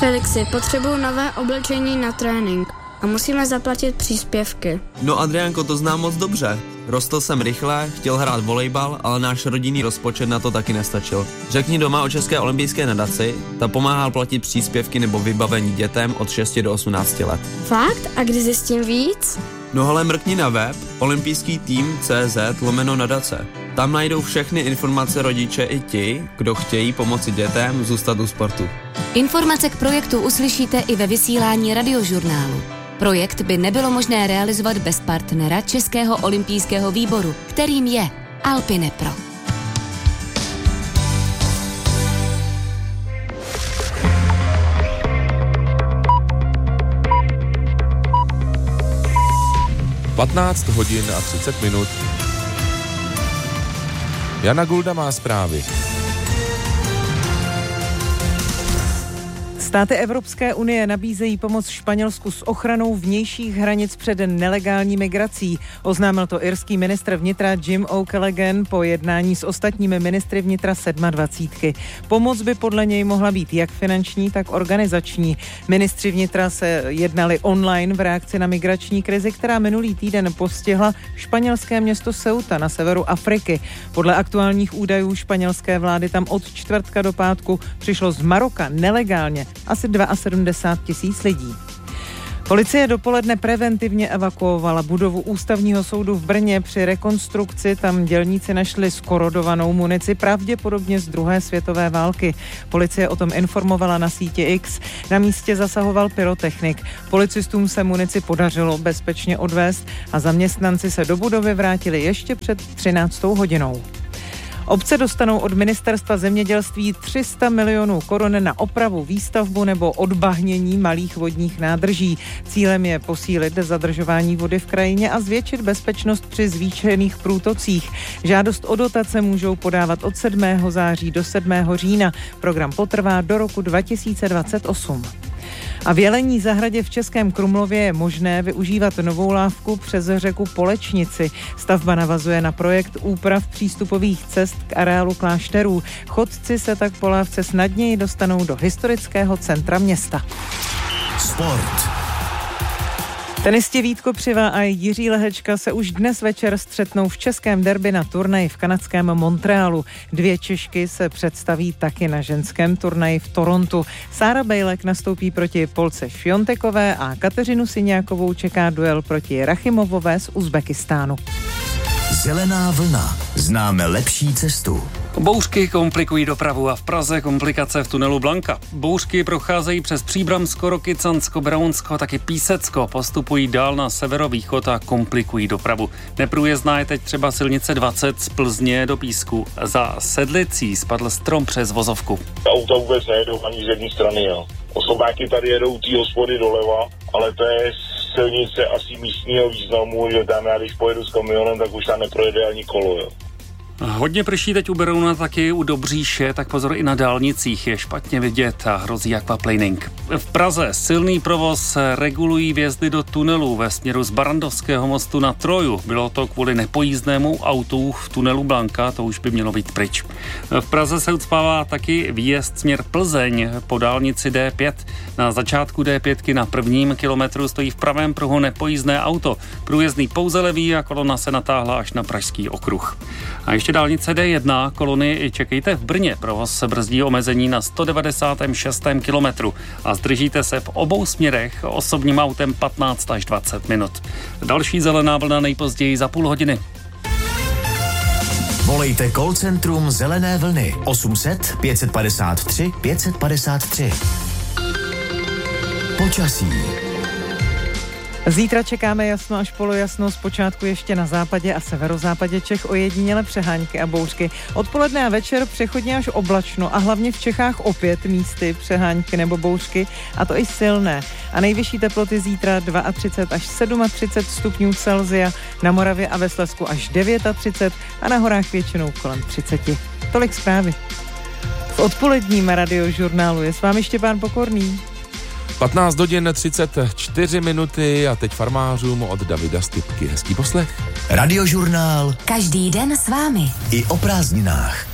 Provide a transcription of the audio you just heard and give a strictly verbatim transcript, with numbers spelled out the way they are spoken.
Felixi, potřebuju nové oblečení na trénink a musíme zaplatit příspěvky. No Adriánko, to znám moc dobře. Rostl jsem rychle, chtěl hrát volejbal, ale náš rodinný rozpočet na to taky nestačil. Řekni doma o České olympijské nadaci, ta pomáhá platit příspěvky nebo vybavení dětem od šesti do osmnácti let. Fakt? A kdy zjistím víc? No hele, mrkni na web olympijský tým tečka cé zet lomeno nadace. Tam najdou všechny informace rodiče i ti, kdo chtějí pomoci dětem zůstat u sportu. Informace k projektu uslyšíte i ve vysílání Radiožurnálu. Projekt by nebylo možné realizovat bez partnera Českého olympijského výboru, kterým je Alpinepro. patnáct hodin a třicet minut. Jana Gulda má zprávy. Státy Evropské unie nabízejí pomoc Španělsku s ochranou vnějších hranic před nelegální migrací. Oznámil to irský ministr vnitra Jim O'Callaghan po jednání s ostatními ministry vnitra sedmadvacítky. Pomoc by podle něj mohla být jak finanční, tak organizační. Ministři vnitra se jednali online v reakci na migrační krizi, která minulý týden postihla španělské město Ceuta na severu Afriky. Podle aktuálních údajů španělské vlády tam od čtvrtka do pátku přišlo z Maroka nelegálně asi sedmdesát dva tisíc lidí. Policie dopoledne preventivně evakuovala budovu Ústavního soudu v Brně. Při rekonstrukci tam dělníci našli skorodovanou munici, pravděpodobně z druhé světové války. Policie o tom informovala na síti X. Na místě zasahoval pyrotechnik. Policistům se munici podařilo bezpečně odvést a zaměstnanci se do budovy vrátili ještě před třináctou hodinou. Obce dostanou od ministerstva zemědělství tři sta milionů korun na opravu, výstavbu nebo odbahnění malých vodních nádrží. Cílem je posílit zadržování vody v krajině a zvětšit bezpečnost při zvýšených průtocích. Žádost o dotace můžou podávat od sedmého září do sedmého října. Program potrvá do roku dva tisíce dvacet osm. A v Jelení zahradě v Českém Krumlově je možné využívat novou lávku přes řeku Polečnici. Stavba navazuje na projekt úprav přístupových cest k areálu klášterů. Chodci se tak po lávce snadněji dostanou do historického centra města. Sport. Tenisti Vít Kopřiva a Jiří Lehečka se už dnes večer střetnou v českém derby na turnaji v kanadském Montrealu. Dvě Češky se představí taky na ženském turnaji v Torontu. Sára Bejlek nastoupí proti Polce Šviontekové a Kateřinu Syňákovou čeká duel proti Rachimovové z Uzbekistánu. Zelená vlna. Známe lepší cestu. Bouřky komplikují dopravu a v Praze komplikace v tunelu Blanka. Bouřky procházejí přes Příbramsko, Rokycansko, Brounsko, taky Písecko, postupují dál na severovýchod a komplikují dopravu. Neprůjezdná je teď třeba silnice dvacet z Plzně do Písku. Za Sedlicí spadl strom přes vozovku. Auta vůbec nejedou ani z jedné strany, jo. Osobáky tady jedou tý hospody doleva, ale to je silnice asi místního významu, že tam já když pojedu s kamionem, tak už tam neprojede ani kolo, jo. Hodně prší teď u Berouna, taky u Dobříše, tak pozor i na dálnicích je špatně vidět a hrozí aquaplaning. V Praze silný provoz regulují vjezdy do tunelu ve směru z Barandovského mostu na Troju. Bylo to kvůli nepojízdnému autu v tunelu Blanka, to už by mělo být pryč. V Praze se ucpává taky výjezd směr Plzeň po dálnici D pět. Na začátku D pět na prvním kilometru stojí v pravém pruhu nepojízdné auto. Průjezdný pouze levý a kolona se natáhla až na Pražský okruh. A ještě dálnice D jedna, kolony čekejte v Brně. Provoz se brzdí omezení na sto devadesátém šestém kilometru a zdržíte se v obou směrech osobním autem patnáct až dvacet minut. Další zelená vlna nejpozději za půl hodiny. Volejte call centrum Zelené vlny osm set pět padesát tři pět padesát tři. Počasí. Zítra čekáme jasno až polojasno, zpočátku ještě na západě a severozápadě Čech ojediněle přehánky a bouřky. Odpoledne a večer přechodně až oblačno a hlavně v Čechách opět místy přehánky nebo bouřky, a to i silné. A nejvyšší teploty zítra třicet dva až třicet sedm stupňů Celsia, na Moravě a ve Slezsku až třicet devět a na horách většinou kolem třicet. Tolik zprávy. V odpoledním Radiožurnálu je s vámi Štěpán Pokorný. patnáct hodin třicet čtyři minuty a teď farmářům od Davida Stypky. Hezký poslech. Radiožurnál. Každý den s vámi. I o prázdninách.